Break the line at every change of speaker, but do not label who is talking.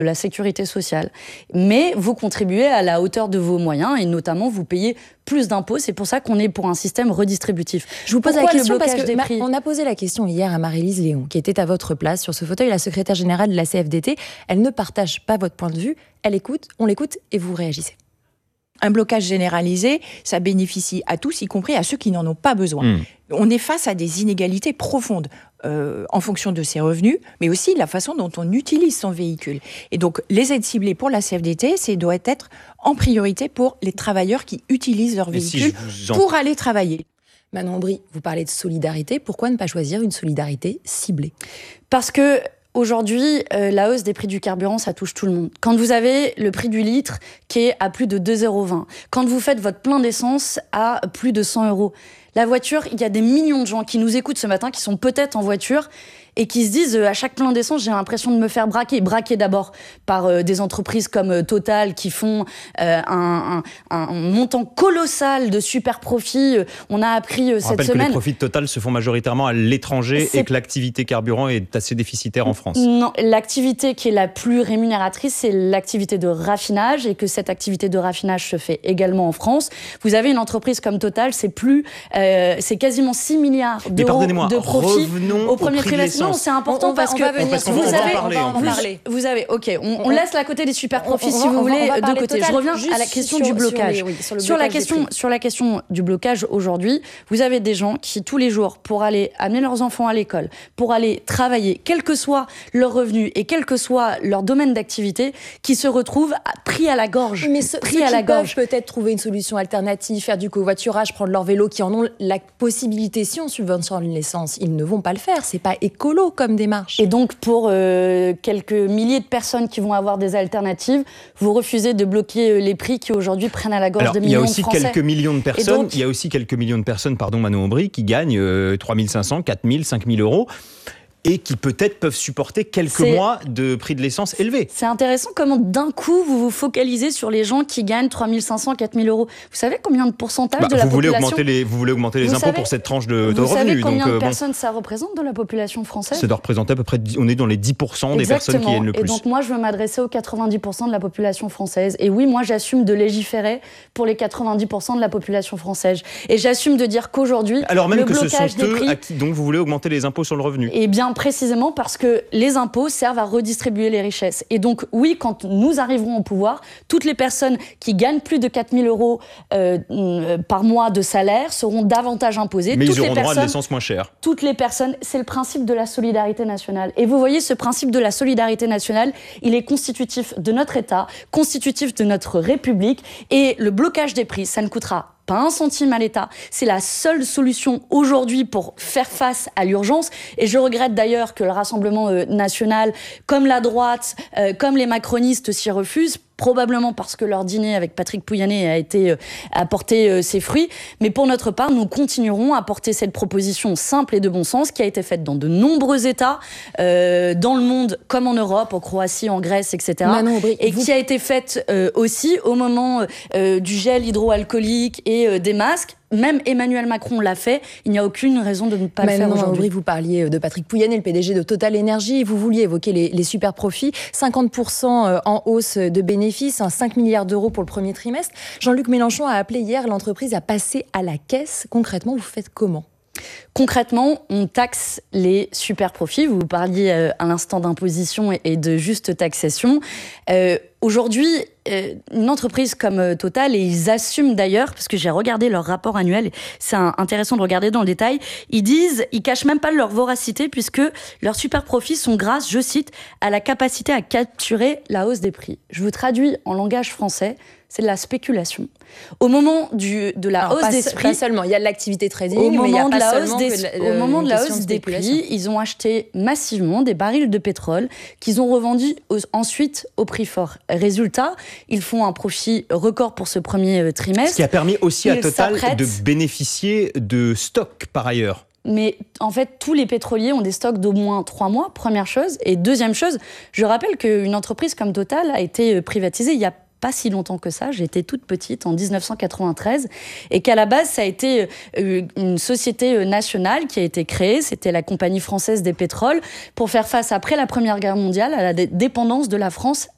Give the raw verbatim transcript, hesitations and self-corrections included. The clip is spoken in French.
la sécurité sociale. Mais vous contribuez à la hauteur de vos moyens et notamment vous payez plus d'impôts. C'est pour ça qu'on est pour un système redistributif. Je vous pose
Pourquoi
la question
parce que
des
ma-
prix.
on a posé la question hier à Marie-Lise Léon, qui était à votre place sur ce fauteuil, la secrétaire générale de la C F D T. Elle ne partage pas votre point de vue. Elle écoute, on l'écoute et vous réagissez.
Un blocage généralisé, ça bénéficie à tous, y compris à ceux qui n'en ont pas besoin. Mmh. On est face à des inégalités profondes euh, en fonction de ses revenus, mais aussi de la façon dont on utilise son véhicule. Et donc, les aides ciblées pour la C F D T, ça doit être en priorité pour les travailleurs qui utilisent leur véhicule si en... pour aller travailler.
Manon Aubry, vous parlez de solidarité. Pourquoi ne pas choisir une solidarité ciblée ?
Parce que aujourd'hui, euh, la hausse des prix du carburant, ça touche tout le monde. Quand vous avez le prix du litre qui est à plus de deux euros vingt, quand vous faites votre plein d'essence à plus de cent euros, la voiture, il y a des millions de gens qui nous écoutent ce matin, qui sont peut-être en voiture et qui se disent euh, à chaque plein d'essence, j'ai l'impression de me faire braquer. Braquer d'abord par euh, des entreprises comme euh, Total qui font euh, un, un, un montant colossal de super profits. Euh, on a appris euh, cette
rappelle
semaine...
que les profits de Total se font majoritairement à l'étranger c'est... et que l'activité carburant est assez déficitaire en France.
Non, l'activité qui est la plus rémunératrice, c'est l'activité de raffinage et que cette activité de raffinage se fait également en France. Vous avez une entreprise comme Total, c'est plus, euh, c'est quasiment six milliards d'euros de profit au premier trimestre. Non, c'est important
on, on va,
parce
on
que
va venir
vous,
vous
avez,
parler,
vous,
parler.
vous avez, ok, on, on laisse la côté des super profits on, on, si vous voulez de côté.
Total,
je reviens à la question sur, du blocage. Sur, les, oui, sur, sur la question, sur la question du blocage aujourd'hui, vous avez des gens qui tous les jours pour aller amener leurs enfants à l'école, pour aller travailler, quel que soit leur revenu et quel que soit leur domaine d'activité, qui se retrouvent pris à la gorge.
Mais ce,
pris
ceux
à
qui
la gorge.
peuvent peut-être trouver une solution alternative, faire du covoiturage, prendre leur vélo, qui en ont la possibilité, si on subventionne l'essence, ils ne vont pas le faire. C'est pas écolo comme démarche.
Et donc, pour euh, quelques milliers de personnes qui vont avoir des alternatives, vous refusez de bloquer les prix qui aujourd'hui prennent à la gorge
Alors,
de millions de Français.
Il y a aussi quelques millions de personnes.
Donc,
il y a aussi quelques millions de personnes, pardon, Manon Aubry, qui gagnent euh, trois mille cinq cents, quatre mille, cinq mille euros. Et qui peut-être peuvent supporter quelques c'est... mois de prix de l'essence élevé.
C'est intéressant comment d'un coup vous vous focalisez sur les gens qui gagnent trois mille cinq cents, quatre mille euros. Vous savez combien de pourcentage
bah,
de la
vous voulez
population
augmenter les, Vous voulez augmenter les vous impôts savez, pour cette tranche de, de
vous
revenus.
Vous savez combien
donc,
de
euh,
personnes
bon,
ça représente de la population française ?
Ça doit représenter à peu près, on est dans les dix pour cent des
Exactement.
personnes qui gagnent le plus.
Et donc moi je veux m'adresser aux quatre-vingt-dix pour cent de la population française. Et oui, moi j'assume de légiférer pour les quatre-vingt-dix pour cent de la population française. Et j'assume de dire qu'aujourd'hui,
alors même
le
que
blocage
ce sont
des
eux
prix,
à qui donc vous voulez augmenter les impôts sur le revenu.
Et bien précisément parce que les impôts servent à redistribuer les richesses. Et donc, oui, quand nous arriverons au pouvoir, toutes les personnes qui gagnent plus de quatre mille euros euh, euh, par mois de salaire seront davantage imposées.
Mais
toutes
ils auront
les
droit à de
personnes,
l'essence moins chère.
Toutes les personnes, c'est le principe de la solidarité nationale. Et vous voyez, ce principe de la solidarité nationale, il est constitutif de notre État, constitutif de notre République. Et le blocage des prix, ça ne coûtera pas un centime à l'État. C'est la seule solution aujourd'hui pour faire face à l'urgence. Et je regrette d'ailleurs que le Rassemblement euh, national, comme la droite, euh, comme les macronistes s'y refusent, probablement parce que leur dîner avec Patrick Pouyanné a été euh, a porté euh, ses fruits. Mais pour notre part, nous continuerons à porter cette proposition simple et de bon sens qui a été faite dans de nombreux États, euh, dans le monde comme en Europe, en Croatie, en Grèce, et cetera.
Manon Aubry,
et
vous...
qui a été faite euh, aussi au moment euh, du gel hydroalcoolique et euh, des masques. Même Emmanuel Macron l'a fait. Il n'y a aucune raison de ne pas
Manon
le faire aujourd'hui.
Aubry, vous parliez de Patrick Pouyanné, le P D G de Total Énergie. Vous vouliez évoquer les, les super profits. cinquante pour cent en hausse de bénéfices, hein, cinq milliards d'euros pour le premier trimestre. Jean-Luc Mélenchon a appelé hier l'entreprise à passer à la caisse. Concrètement, vous faites comment ?
Concrètement, on taxe les super profits. Vous parliez euh, à l'instant d'imposition et, et de juste taxation. Euh, aujourd'hui, euh, une entreprise comme euh, Total, et ils assument d'ailleurs, parce que j'ai regardé leur rapport annuel, c'est un, intéressant de regarder dans le détail, ils disent, ils cachent même pas leur voracité, puisque leurs super profits sont grâce, je cite, à la capacité à capturer la hausse des prix. Je vous traduis en langage français, c'est de la spéculation. Au moment du, de la
Alors,
hausse
pas,
des prix...
Pas seulement, il y a de l'activité trading,
au
mais il y a
moment
pas
de la
seulement
hausse des,
que la,
Au moment de la hausse
de
des prix, ils ont acheté massivement des barils de pétrole qu'ils ont revendus aux, ensuite au prix fort. Résultat, ils font un profit record pour ce premier trimestre.
Ce qui a permis aussi à
Ils
Total
s'apprêtent...
de bénéficier de stocks par ailleurs.
Mais en fait, tous les pétroliers ont des stocks d'au moins trois mois, première chose. Et deuxième chose, je rappelle qu'une entreprise comme Total a été privatisée il y a pas si longtemps que ça, j'étais toute petite en dix-neuf cent quatre-vingt-treize, et qu'à la base, ça a été une société nationale qui a été créée, c'était la Compagnie française des pétroles, pour faire face, après la Première Guerre mondiale, à la dépendance de la France